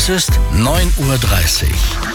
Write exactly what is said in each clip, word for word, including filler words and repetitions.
Es ist neun Uhr dreißig.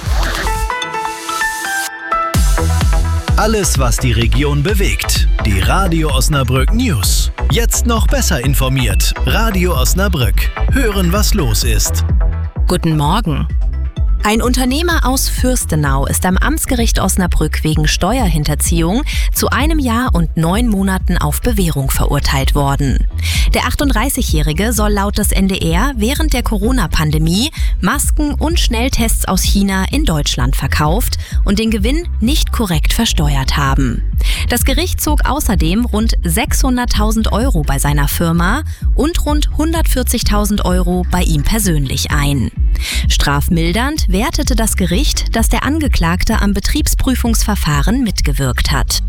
Alles, was die Region bewegt. Die Radio Osnabrück News. Jetzt noch besser informiert. Radio Osnabrück. Hören, was los ist. Guten Morgen. Ein Unternehmer aus Fürstenau ist am Amtsgericht Osnabrück wegen Steuerhinterziehung zu einem Jahr und neun Monaten auf Bewährung verurteilt worden. Der achtunddreißigjährige soll laut des N D R während der Corona-Pandemie Masken und Schnelltests aus China in Deutschland verkauft und den Gewinn nicht korrekt versteuert haben. Das Gericht zog außerdem rund sechshunderttausend Euro bei seiner Firma und rund hundertvierzigtausend Euro bei ihm persönlich ein. Strafmildernd wertete das Gericht, dass der Angeklagte am Betriebsprüfungsverfahren mitgewirkt hat.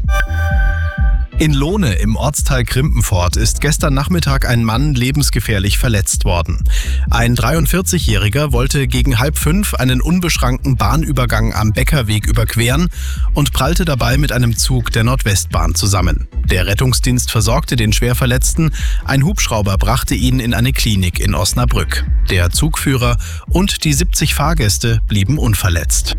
In Lohne im Ortsteil Krimpenfort ist gestern Nachmittag ein Mann lebensgefährlich verletzt worden. Ein dreiundvierzigjähriger wollte gegen halb fünf einen unbeschrankten Bahnübergang am Bäckerweg überqueren und prallte dabei mit einem Zug der Nordwestbahn zusammen. Der Rettungsdienst versorgte den Schwerverletzten, ein Hubschrauber brachte ihn in eine Klinik in Osnabrück. Der Zugführer und die siebzig Fahrgäste blieben unverletzt.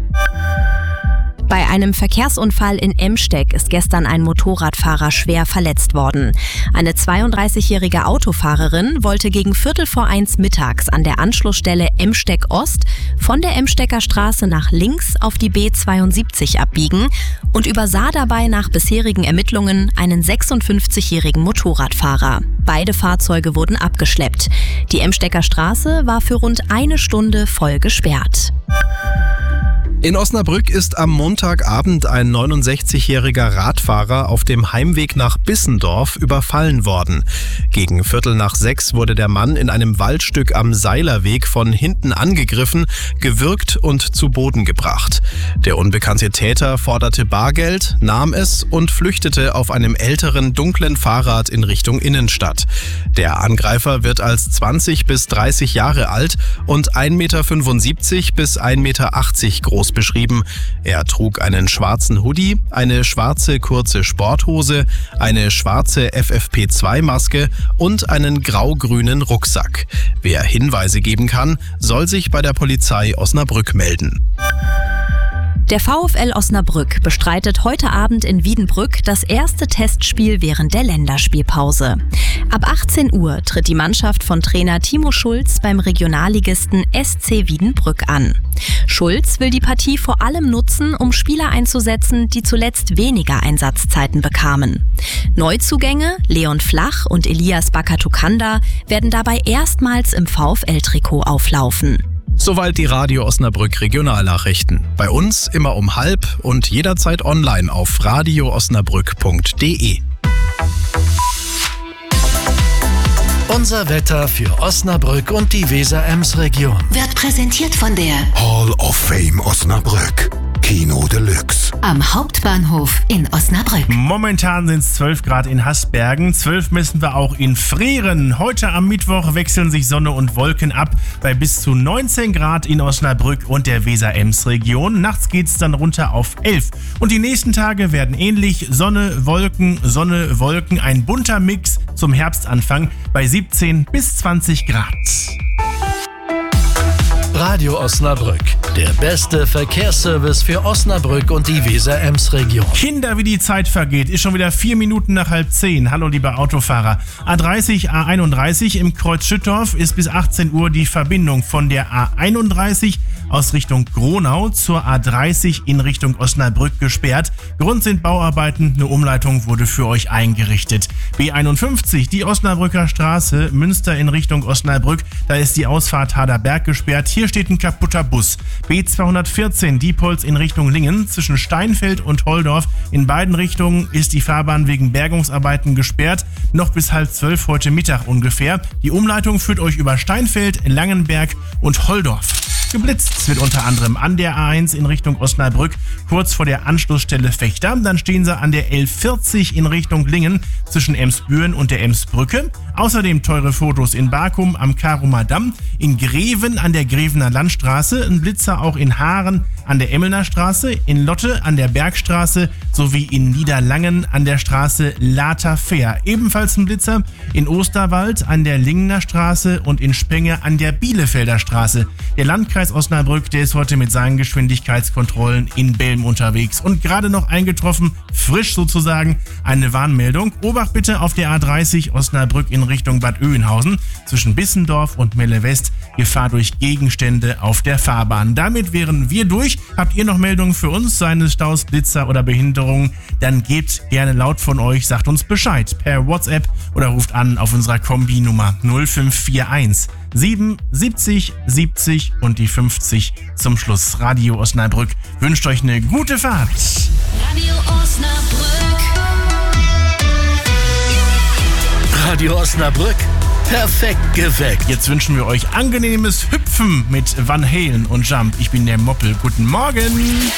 Bei einem Verkehrsunfall in Emsteck ist gestern ein Motorradfahrer schwer verletzt worden. Eine zweiunddreißigjährige Autofahrerin wollte gegen Viertel vor eins mittags an der Anschlussstelle Emsteck Ost von der Emstecker Straße nach links auf die B zweiundsiebzig abbiegen und übersah dabei nach bisherigen Ermittlungen einen sechsundfünfzigjährigen Motorradfahrer. Beide Fahrzeuge wurden abgeschleppt. Die Emstecker Straße war für rund eine Stunde voll gesperrt. In Osnabrück ist am Montagabend ein neunundsechzigjähriger Radfahrer auf dem Heimweg nach Bissendorf überfallen worden. Gegen Viertel nach sechs wurde der Mann in einem Waldstück am Seilerweg von hinten angegriffen, gewürgt und zu Boden gebracht. Der unbekannte Täter forderte Bargeld, nahm es und flüchtete auf einem älteren, dunklen Fahrrad in Richtung Innenstadt. Der Angreifer wird als zwanzig bis dreißig Jahre alt und ein Meter fünfundsiebzig bis ein Meter achtzig groß beschrieben. Er trug einen schwarzen Hoodie, eine schwarze kurze Sporthose, eine schwarze F F P zwei Maske und einen grau-grünen Rucksack. Wer Hinweise geben kann, soll sich bei der Polizei Osnabrück melden. Der VfL Osnabrück bestreitet heute Abend in Wiedenbrück das erste Testspiel während der Länderspielpause. Ab achtzehn Uhr tritt die Mannschaft von Trainer Timo Schulz beim Regionalligisten S C Wiedenbrück an. Schulz will die Partie vor allem nutzen, um Spieler einzusetzen, die zuletzt weniger Einsatzzeiten bekamen. Neuzugänge Leon Flach und Elias Bakatukanda werden dabei erstmals im VfL-Trikot auflaufen. Soweit die Radio Osnabrück Regionalnachrichten. Bei uns immer um halb und jederzeit online auf radio osnabrück punkt de. Unser Wetter für Osnabrück und die Weser-Ems-Region Wird präsentiert von der Hall of Fame Osnabrück. Kino Deluxe. Am Hauptbahnhof in Osnabrück. Momentan sind es zwölf Grad in Hasbergen, zwölf messen wir auch in Freren. Heute am Mittwoch wechseln sich Sonne und Wolken ab bei bis zu neunzehn Grad in Osnabrück und der Weser-Ems-Region. Nachts geht es dann runter auf elf. Und die nächsten Tage werden ähnlich. Sonne, Wolken, Sonne, Wolken. Ein bunter Mix zum Herbstanfang bei siebzehn bis zwanzig Grad. Radio Osnabrück, der beste Verkehrsservice für Osnabrück und die Weser-Ems-Region. Kinder, wie die Zeit vergeht, ist schon wieder vier Minuten nach halb zehn. Hallo, liebe Autofahrer. A dreißig, A einunddreißig im Kreuz Schüttorf ist bis achtzehn Uhr die Verbindung von der A einunddreißig aus Richtung Gronau zur A dreißig in Richtung Osnabrück gesperrt. Grund sind Bauarbeiten, eine Umleitung wurde für euch eingerichtet. B einundfünfzig, die Osnabrücker Straße, Münster in Richtung Osnabrück, da ist die Ausfahrt Haderberg gesperrt. Hier steht ein kaputter Bus. B zweihundertvierzehn, Diepholz in Richtung Lingen, zwischen Steinfeld und Holdorf. In beiden Richtungen ist die Fahrbahn wegen Bergungsarbeiten gesperrt, noch bis halb zwölf heute Mittag ungefähr. Die Umleitung führt euch über Steinfeld, Langenberg und Holdorf. Geblitzt wird unter anderem an der A eins in Richtung Osnabrück, kurz vor der Anschlussstelle Fechter. Dann stehen sie an der L vierzig in Richtung Lingen zwischen Emsbüren und der Emsbrücke. Außerdem teure Fotos in Barkum am Karumer Damm, in Greven an der Grevener Landstraße, ein Blitzer auch in Haaren an der Emmelner Straße, in Lotte an der Bergstraße sowie in Niederlangen an der Straße Later-Fehr. Ebenfalls ein Blitzer in Osterwald an der Lingener Straße und in Spenge an der Bielefelder Straße. Der Landkreis Osnabrück, der ist heute mit seinen Geschwindigkeitskontrollen in Belm unterwegs. Und gerade noch eingetroffen, frisch sozusagen, eine Warnmeldung. Obacht bitte auf der A dreißig Osnabrück in Richtung Bad Oeynhausen zwischen Bissendorf und Melle West. Gefahr durch Gegenstände auf der Fahrbahn. Damit wären wir durch. Habt ihr noch Meldungen für uns, seines Staus, Blitzer oder Behinderungen? Dann gebt gerne laut von euch, sagt uns Bescheid per WhatsApp oder ruft an auf unserer Kombi-Nummer null fünf vier eins sieben siebzig siebzig und die fünfzig zum Schluss. Radio Osnabrück wünscht euch eine gute Fahrt. Radio Osnabrück. Radio Osnabrück, perfekt geweckt. Jetzt wünschen wir euch angenehmes Hüpfen mit Van Halen und Jump. Ich bin der Moppel. Guten Morgen.